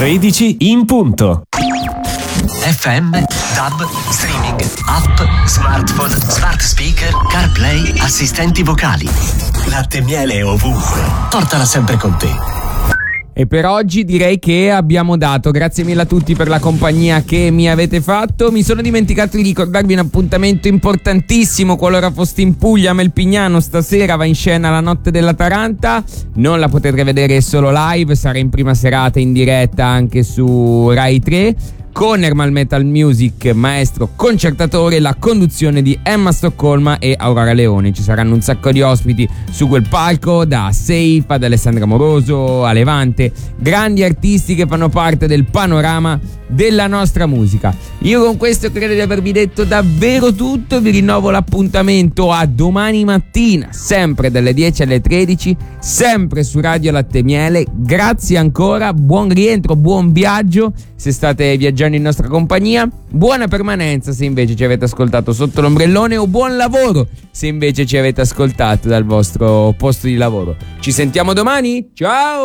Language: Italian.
13 in punto. FM, DAB, streaming, app, smartphone, smart speaker, CarPlay, assistenti vocali. Latte e miele ovunque. Portala sempre con te. E per oggi direi che abbiamo dato. Grazie mille a tutti per la compagnia che mi avete fatto. Mi sono dimenticato di ricordarvi un appuntamento importantissimo qualora foste in Puglia. A Melpignano stasera va in scena La Notte della Taranta. Non la potrete vedere solo live, sarà in prima serata in diretta anche su Rai 3 con Ermal Metal Music, maestro concertatore, la conduzione di Emma Stoccolma e Aurora Leone. Ci saranno un sacco di ospiti su quel palco, da Safe ad Alessandra Moroso a Levante, grandi artisti che fanno parte del panorama della nostra musica. Io con questo credo di avervi detto davvero tutto. Vi rinnovo l'appuntamento a domani mattina, sempre dalle 10 alle 13, sempre su Radio Latte e Miele. Grazie ancora, buon rientro, buon viaggio se state viaggiando in nostra compagnia, buona permanenza se invece ci avete ascoltato sotto l'ombrellone, o buon lavoro se invece ci avete ascoltato dal vostro posto di lavoro. Ci sentiamo domani, ciao!